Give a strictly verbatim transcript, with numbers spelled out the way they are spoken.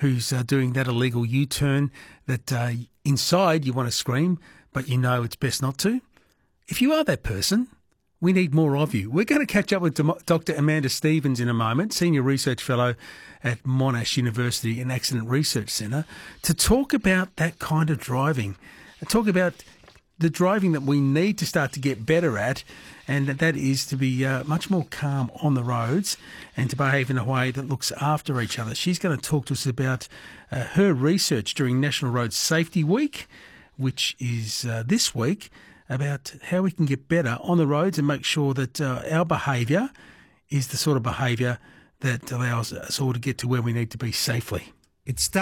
who's uh, doing that illegal U-turn that uh, inside you want to scream, but you know it's best not to. If you are that person, we need more of you. We're going to catch up with Doctor Amanda Stevens in a moment, Senior Research Fellow at Monash University and Accident Research Centre, to talk about that kind of driving, and talk about the driving that we need to start to get better at, and that is to be uh, much more calm on the roads and to behave in a way that looks after each other. She's going to talk to us about uh, her research during National Road Safety Week, which is uh, this week, about how we can get better on the roads and make sure that uh, our behaviour is the sort of behaviour that allows us all to get to where we need to be safely. It starts